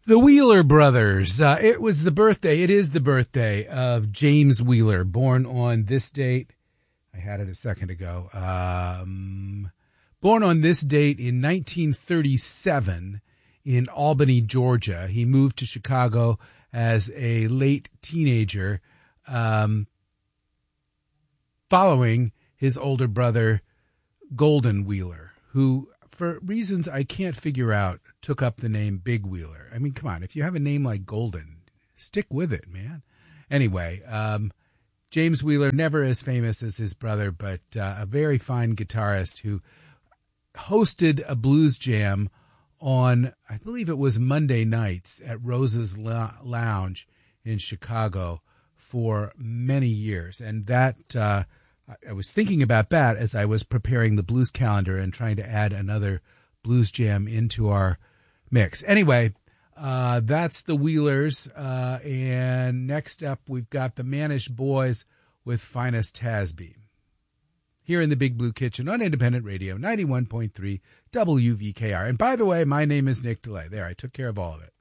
The Wheeler brothers. It is the birthday of James Wheeler, born on this date. I had it a second ago. Born on this date in 1937 in Albany, Georgia. He moved to Chicago as a late teenager, following his older brother, Golden Wheeler, who, for reasons I can't figure out, took up the name Big Wheeler. I mean, come on, if you have a name like Golden, stick with it, man. Anyway, James Wheeler, never as famous as his brother, but a very fine guitarist who hosted a blues jam on, I believe it was Monday nights at Rose's Lounge in Chicago for many years. And that, I was thinking about that as I was preparing the blues calendar and trying to add another blues jam into our mix. Anyway, that's the Wheelers. And next up, we've got the Manish Boys with Finest Tasby. Here in the Big Blue Kitchen on Independent Radio, 91.3 WVKR. And by the way, my name is Nick DeLay. There, I took care of all of it.